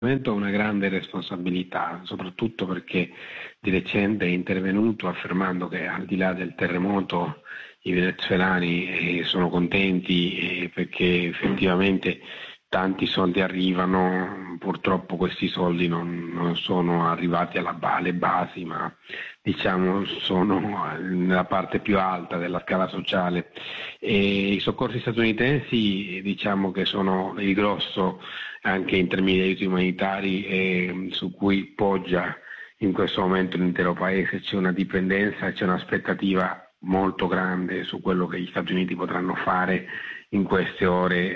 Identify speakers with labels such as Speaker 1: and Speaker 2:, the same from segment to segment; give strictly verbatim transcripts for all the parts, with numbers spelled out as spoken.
Speaker 1: Ha una grande responsabilità, soprattutto perché di recente è intervenuto affermando che al di là del terremoto i venezuelani eh, sono contenti eh, perché effettivamente tanti soldi arrivano. Purtroppo questi soldi non, non sono arrivati alla, alle basi, ma diciamo sono nella parte più alta della scala sociale. E i soccorsi statunitensi diciamo che sono il grosso anche in termini di aiuti umanitari eh, su cui poggia in questo momento l'intero paese. C'è una dipendenza, c'è un'aspettativa molto grande su quello che gli Stati Uniti potranno fare in queste ore,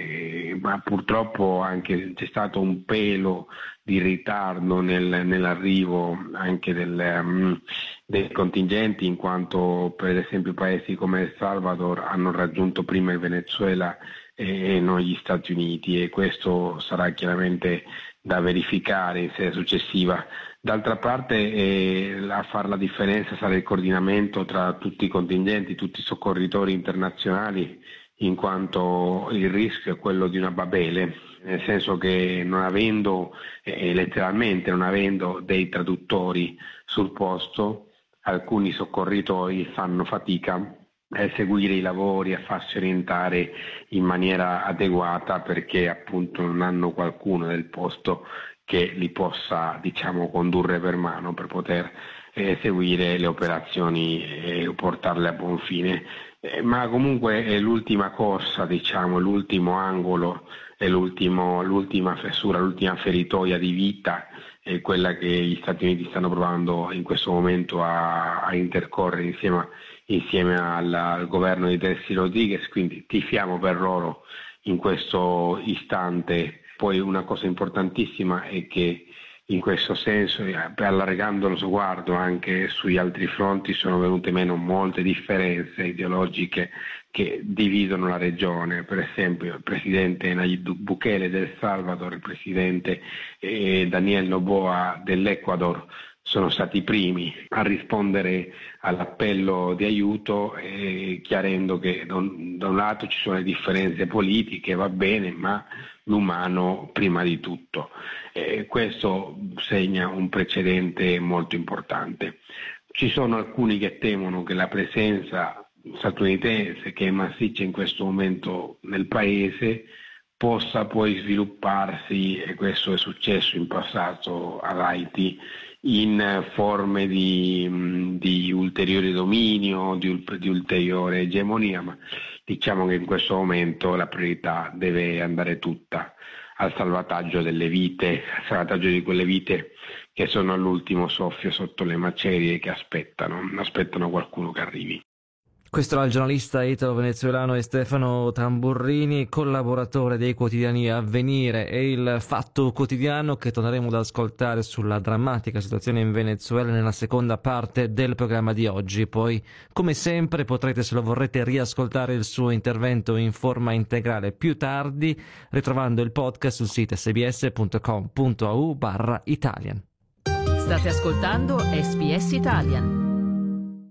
Speaker 1: eh, ma purtroppo anche c'è stato un pelo di ritardo nel, nell'arrivo anche del, um, dei contingenti, in quanto per esempio paesi come El Salvador hanno raggiunto prima il Venezuela e non gli Stati Uniti, e questo sarà chiaramente da verificare in sede successiva. D'altra parte eh, a fare la differenza sarà il coordinamento tra tutti i contingenti, tutti i soccorritori internazionali, in quanto il rischio è quello di una Babele, nel senso che non avendo, eh, letteralmente non avendo dei traduttori sul posto, alcuni soccorritori fanno fatica a eseguire i lavori, a farsi orientare in maniera adeguata perché appunto non hanno qualcuno del posto che li possa, diciamo, condurre per mano per poter eh, eseguire le operazioni e portarle a buon fine. Eh, ma comunque è l'ultima corsa, diciamo, l'ultimo angolo, è l'ultimo, l'ultima fessura, l'ultima feritoia di vita, è quella che gli Stati Uniti stanno provando in questo momento a, a intercorrere insieme, a, insieme al, al governo di Delcy Rodriguez, quindi tifiamo per loro in questo istante. Poi una cosa importantissima è che in questo senso, allargando lo sguardo anche sugli altri fronti, sono venute meno molte differenze ideologiche che dividono la regione. Per esempio il presidente Nayib Bukele del Salvador, il presidente eh, Daniel Noboa dell'Ecuador sono stati i primi a rispondere all'appello di aiuto, eh, chiarendo che da un, da un lato ci sono le differenze politiche, va bene, ma l'umano prima di tutto. Eh, questo segna un precedente molto importante. Ci sono alcuni che temono che la presenza statunitense, che è massiccia in questo momento nel paese, possa poi svilupparsi, e questo è successo in passato ad Haiti, in forme di, di ulteriore dominio, di, di ulteriore egemonia, ma diciamo che in questo momento la priorità deve andare tutta al salvataggio delle vite, al salvataggio di quelle vite che sono all'ultimo soffio sotto le macerie e che aspettano, aspettano qualcuno che arrivi.
Speaker 2: Questo era il giornalista italo-venezuelano Stefano Tamburrini, collaboratore dei quotidiani Avvenire e Il Fatto Quotidiano, che torneremo ad ascoltare sulla drammatica situazione in Venezuela nella seconda parte del programma di oggi. Poi, come sempre, potrete, se lo vorrete, riascoltare il suo intervento in forma integrale più tardi, ritrovando il podcast sul sito sbs punto com punto a u barra Italian.
Speaker 3: State ascoltando S B S Italian.